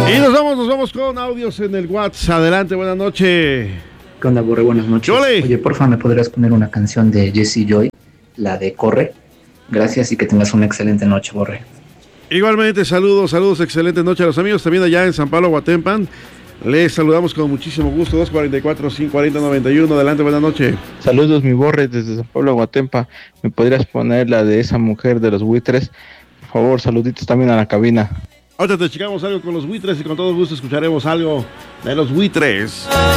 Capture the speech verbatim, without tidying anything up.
Y nos vamos, nos vamos con audios en el WhatsApp. Adelante, buenas noches. ¿Qué onda, Borre? Buenas noches. ¡Chole! Oye, porfa, ¿me podrías poner una canción de Jesse Joy? La de Corre. Gracias y que tengas una excelente noche, Borre. Igualmente, saludos, saludos, excelente noche a los amigos también allá en San Pablo, Guatempan. Les saludamos con muchísimo gusto. Dos cuarenta y cuatro, cinco cuarenta, noventa y uno. Adelante, buenas noches. Saludos, mi Borre, desde San Pablo, Guatempa. ¿Me podrías poner la de esa mujer de los buitres? Por favor, saluditos también a la cabina. Ahorita te checamos algo con los buitres y con todo gusto escucharemos algo de los buitres.